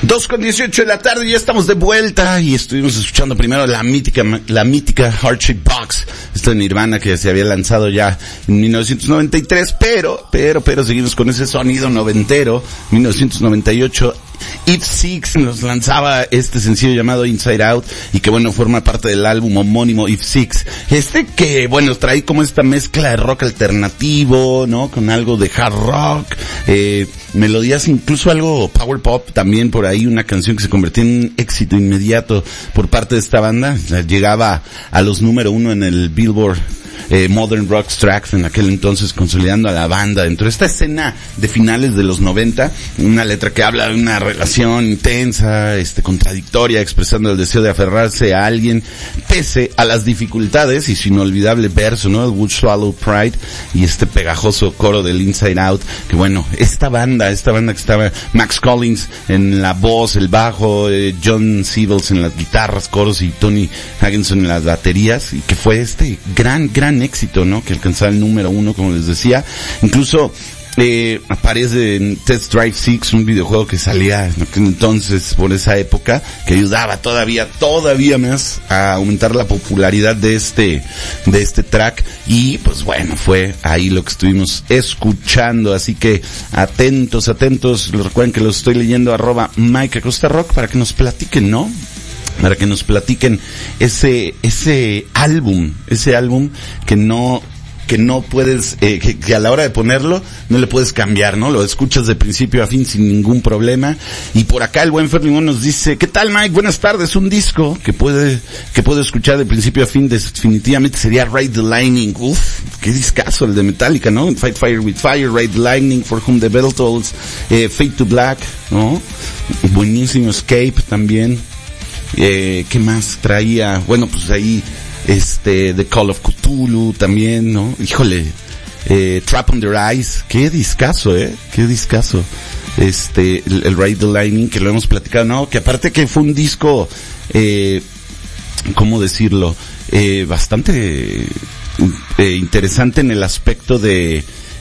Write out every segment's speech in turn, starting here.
2:18 de la tarde, ya estamos de vuelta y estuvimos escuchando primero la mítica Heart Shaped Box, esta de Nirvana que se había lanzado ya en 1993, pero seguimos con ese sonido noventero. 1998 Eve Six nos lanzaba este sencillo llamado Inside Out y que bueno, forma parte del álbum homónimo Eve Six. Que bueno, trae como esta mezcla de rock alternativo, ¿no? Con algo de hard rock, melodías, incluso algo power pop también por ahí, una canción que se convirtió en un éxito inmediato por parte de esta banda. Llegaba a los número 1 en el Billboard Modern Rock Tracks en aquel entonces, consolidando a la banda dentro de esta escena de finales de los 90, una letra que habla de una relación intensa, contradictoria, expresando el deseo de aferrarse a alguien pese a las dificultades, y su inolvidable verso, ¿no? El Would Swallow Pride, y este pegajoso coro del Inside Out, que bueno, esta banda que estaba Max Collins en la voz, el bajo, John Siebels en las guitarras, coros y Tony Hagginson en las baterías, y que fue este gran éxito, ¿no? Que alcanzaba el número 1, como les decía. Incluso aparece en Test Drive 6, un videojuego que salía en aquel entonces, por esa época, que ayudaba todavía más a aumentar la popularidad de este track. Y pues bueno, fue ahí lo que estuvimos escuchando, así que atentos, recuerden que los estoy leyendo @Mike Acosta Rock para que nos platiquen, ¿no? Para que nos platiquen ese álbum que no puedes, que a la hora de ponerlo no le puedes cambiar, ¿no? Lo escuchas de principio a fin sin ningún problema. Y por acá el buen Fermín nos dice: ¿qué tal, Mike? Buenas tardes. Un disco que puedo escuchar de principio a fin, definitivamente sería Ride the Lightning. Uf, qué discazo el de Metallica, ¿no? Fight Fire with Fire, Ride the Lightning, For Whom the Bell Tolls, Fade to Black, ¿no? Buenísimo, Escape también. ¿Qué más traía? Bueno, pues ahí, The Call of Cthulhu también, ¿no? Híjole, Trap Under Ice, qué discazo, qué discazo. El Ride the Lightning, que lo hemos platicado, ¿no? Que aparte que fue un disco, ¿cómo decirlo? Bastante, interesante en el aspecto de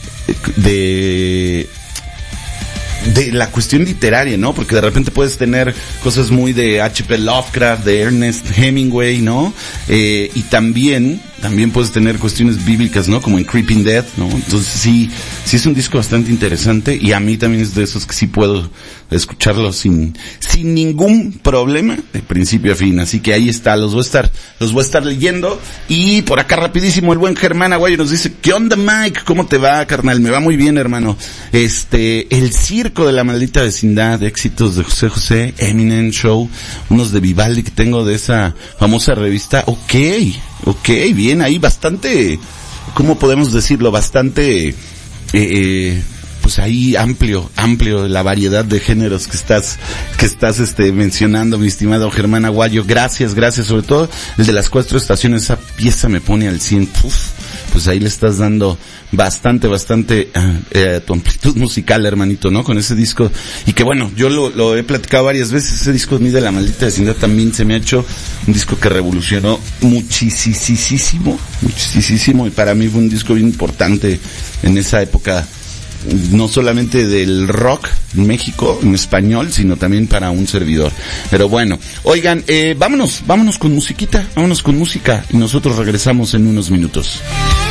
la cuestión literaria, ¿no? Porque de repente puedes tener cosas muy de H.P. Lovecraft, de Ernest Hemingway, ¿no? Y también puedes tener cuestiones bíblicas, ¿no? Como en Creeping Dead, ¿no? Entonces sí es un disco bastante interesante, y a mí también es de esos que sí puedo escucharlo sin ningún problema de principio a fin. Así que ahí está, los voy a estar leyendo. Y por acá rapidísimo el buen Germán Aguayo nos dice: ¿qué onda, Mike? ¿Cómo te va, carnal? Me va muy bien, hermano. El Circo de la Maldita Vecindad, éxitos de José José, Eminem Show, unos de Vivaldi que tengo de esa famosa revista. Ok, bien, ahí bastante, ¿cómo podemos decirlo? Bastante, pues ahí amplio la variedad de géneros que estás mencionando, mi estimado Germán Aguayo. Gracias, sobre todo el de las 4 estaciones, esa pieza me pone al 100. Pues ahí le estás dando bastante tu amplitud musical, hermanito, ¿no? Con ese disco. Y que bueno, yo lo he platicado varias veces, ese disco de la Maldita Vecindad también se me ha hecho un disco que revolucionó muchísimo, y para mí fue un disco bien importante en esa época, no solamente del rock en México, en español, sino también para un servidor. Pero bueno, oigan, vámonos con musiquita, vámonos con música, y nosotros regresamos en unos minutos.